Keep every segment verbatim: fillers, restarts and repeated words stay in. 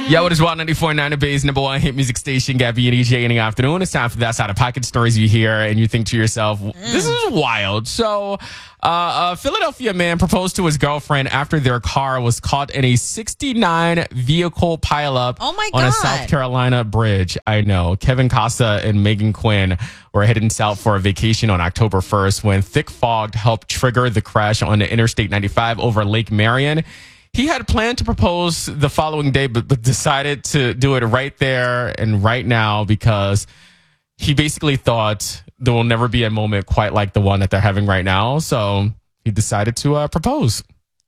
Yo, it is Wild ninety-four point nine, the Bay's number one hit music station, Gabby and E J in the afternoon. It's time for That's Out of Pocket stories you hear and you think to yourself, this is wild. So, uh, a Philadelphia man proposed to his girlfriend after their car was caught in a sixty-nine vehicle pileup oh my on God. a South Carolina bridge. I know. Kevin Costa and Megan Quinn were heading south for a vacation on October first when thick fog helped trigger the crash on the Interstate ninety-five over Lake Marion. He had planned to propose the following day, but, but decided to do it right there and right now because he basically thought there will never be a moment quite like the one that they're having right now. So he decided to uh, propose.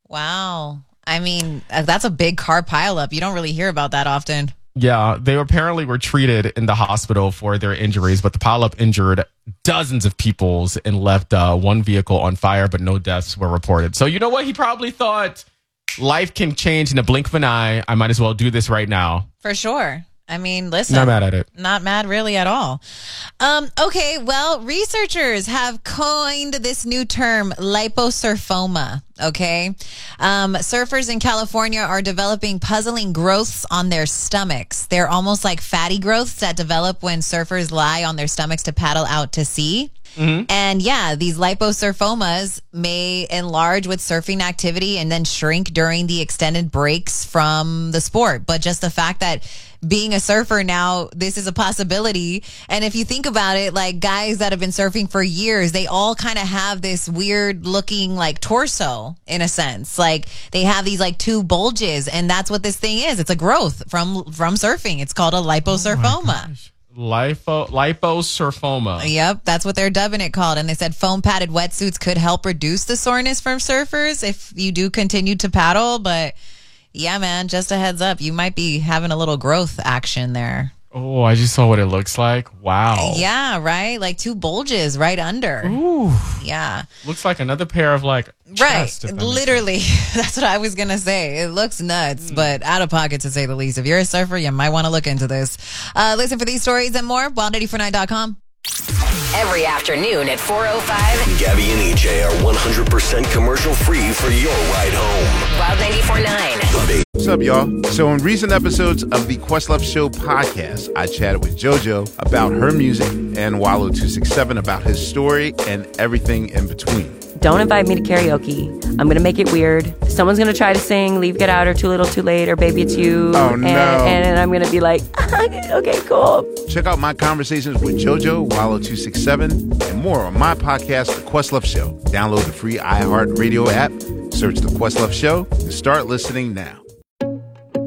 Wow. I mean, that's a big car pileup. You don't really hear about that often. Yeah, they apparently were treated in the hospital for their injuries, but the pileup injured dozens of people and left uh, one vehicle on fire, but no deaths were reported. So you know what? He probably thought life can change in a blink of an eye. I might as well do this right now. For sure. I mean, listen. Not mad at it. Not mad really at all. Um, okay, well, researchers have coined this new term, liposurfoma, okay? Um, surfers in California are developing puzzling growths on their stomachs. They're almost like fatty growths that develop when surfers lie on their stomachs to paddle out to sea. Mm-hmm. And yeah, these liposurfomas may enlarge with surfing activity and then shrink during the extended breaks from the sport. But just the fact that being a surfer now, this is a possibility. And if you think about it, like guys that have been surfing for years, they all kind of have this weird looking like torso in a sense. Like they have these like two bulges, and that's what this thing is. It's a growth from from surfing. It's called a liposurfoma. Oh Lipo, liposurfoma. Yep, that's what they're dubbing it called. And they said foam padded wetsuits could help reduce the soreness from surfers if you do continue to paddle. But yeah, man, just a heads up, you might be having a little growth action there. Oh, I just saw what it looks like. Wow. Yeah, right? Like two bulges right under. Ooh. Yeah. Looks like another pair of like Right. Literally. That's what I was going to say. It looks nuts, mm. but out of pocket to say the least. If you're a surfer, you might want to look into this. Uh, listen for these stories and more. wild eighty four nine dot com. Every afternoon at four oh five, Gabby and E J are one hundred percent commercial free for your ride home. Wild ninety-four point nine. What's up, y'all? So in recent episodes of the Questlove Show podcast, I chatted with JoJo about her music and Wallow two sixty-seven about his story and everything in between. Don't invite me to karaoke. I'm going to make it weird. Someone's going to try to sing Leave, Get Out, or Too Little, Too Late, or Baby It's You. Oh, no. And, and I'm going to be like, okay, cool. Check out my conversations with JoJo, Wallow two sixty-seven, and more on my podcast, The Questlove Show. Download the free iHeartRadio app, search The Questlove Show, and start listening now.